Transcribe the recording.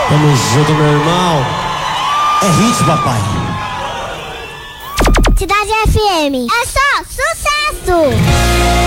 Tamo junto, meu irmão. É hit, papai. Cidade FM. É só sucesso!